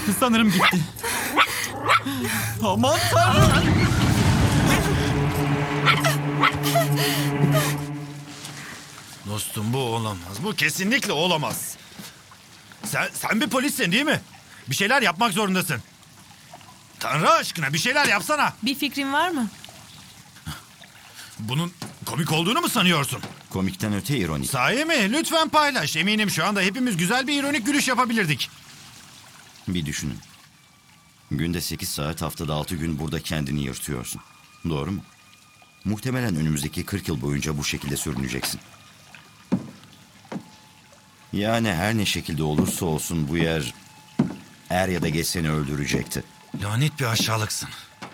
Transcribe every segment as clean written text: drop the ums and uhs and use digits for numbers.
Sanırım gitti. Aman Tanrım! Dostum bu olamaz. Bu kesinlikle olamaz. Sen bir polissin değil mi? Bir şeyler yapmak zorundasın. Tanrı aşkına bir şeyler yapsana. Bir fikrin var mı? Bunun komik olduğunu mu sanıyorsun? Komikten öte ironik. Sahi mi? Lütfen paylaş. Eminim şu anda hepimiz güzel bir ironik gülüş yapabilirdik. Bir düşünün. Günde 8 saat, haftada 6 gün burada kendini yırtıyorsun. Doğru mu? Muhtemelen önümüzdeki 40 yıl boyunca bu şekilde sürüneceksin. Yani her ne şekilde olursa olsun bu yer er ya da geç seni öldürecekti. Lanet bir aşağılıksın.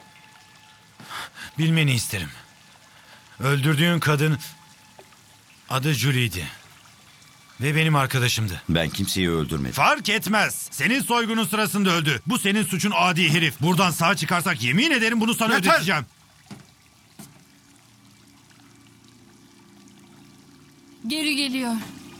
Bilmeni isterim. Öldürdüğün kadın adı Julie'ydi. Ve benim arkadaşımdı. Ben kimseyi öldürmedim. Fark etmez. Senin soygunun sırasında öldü. Bu senin suçun adi herif. Buradan sağ çıkarsak yemin ederim bunu sana Yeter! ödeteceğim. Geri geliyor.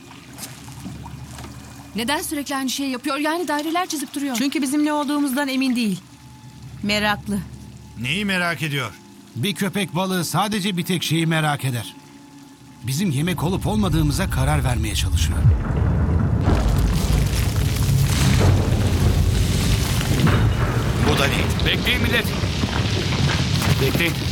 Neden sürekli aynı şeyi yapıyor? Yani daireler çizip duruyor. Çünkü bizim ne olduğumuzdan emin değil. Meraklı. Neyi merak ediyor? Bir köpek balığı sadece bir tek şeyi merak eder. Bizim yemek olup olmadığımıza karar vermeye çalışıyor. Bu da neydi? Bekleyin millet. Bekleyin.